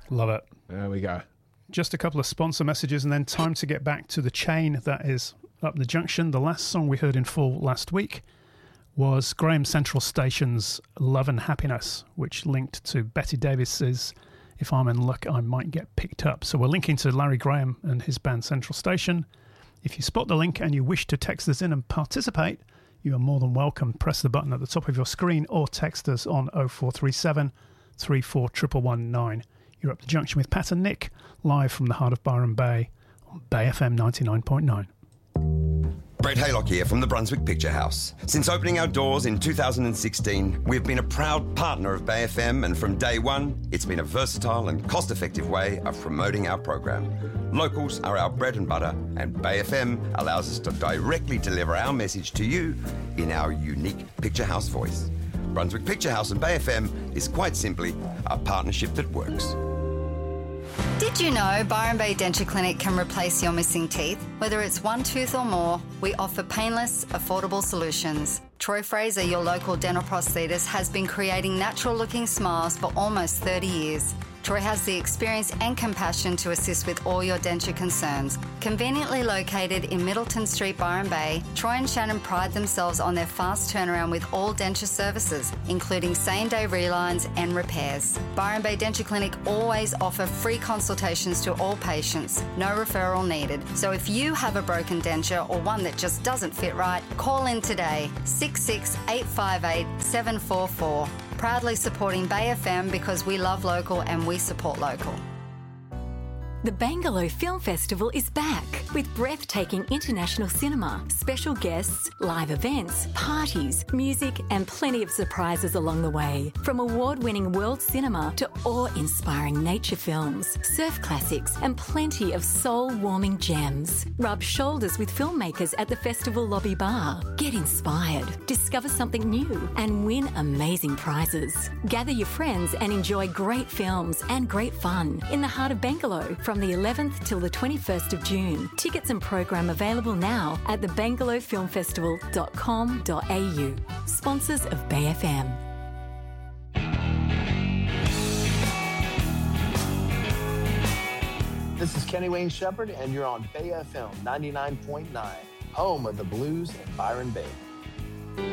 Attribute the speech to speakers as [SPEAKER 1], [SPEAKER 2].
[SPEAKER 1] Love it.
[SPEAKER 2] There we go.
[SPEAKER 1] Just a couple of sponsor messages and then time to get back to the chain that is Up the Junction. The last song we heard in full last week was Graham Central Station's Love and Happiness, which linked to Betty Davis's If I'm in Luck, I Might Get Picked Up. So we're linking to Larry Graham and his band Central Station. If you spot the link and you wish to text us in and participate, you are more than welcome. Press the button at the top of your screen or text us on 0437 34119. You're Up the Junction with Pat and Nick, live from the heart of Byron Bay on Bay FM 99.9.
[SPEAKER 3] Brett Haylock here from the Brunswick Picture House. Since opening our doors in 2016, we've been a proud partner of Bay FM, and from day one, it's been a versatile and cost-effective way of promoting our program. Locals are our bread and butter, and Bay FM allows us to directly deliver our message to you in our unique Picture House voice. Brunswick Picture House and Bay FM is quite simply a partnership that works.
[SPEAKER 4] Did you know Byron Bay Denture Clinic can replace your missing teeth? Whether it's one tooth or more, we offer painless, affordable solutions. Troy Fraser, your local dental prosthetist, has been creating natural-looking smiles for almost 30 years. Troy has the experience and compassion to assist with all your denture concerns. Conveniently located in Middleton Street, Byron Bay, Troy and Shannon pride themselves on their fast turnaround with all denture services, including same-day relines and repairs. Byron Bay Denture Clinic always offer free consultations to all patients, no referral needed. So if you have a broken denture or one that just doesn't fit right, call in today, 66858 744. Proudly supporting Bay FM because we love local and we support local.
[SPEAKER 5] The Bangalow Film Festival is back with breathtaking international cinema, special guests, live events, parties, music and plenty of surprises along the way. From award-winning world cinema to awe-inspiring nature films, surf classics and plenty of soul-warming gems. Rub shoulders with filmmakers at the festival lobby bar. Get inspired, discover something new and win amazing prizes. Gather your friends and enjoy great films and great fun in the heart of Bangalow from the 11th till the 21st of June. Tickets and program available now at thebangalowfilmfestival.com.au. Sponsors of Bay FM.
[SPEAKER 6] This is Kenny Wayne Shepherd, and you're on Bay FM 99.9, home of the blues in Byron Bay.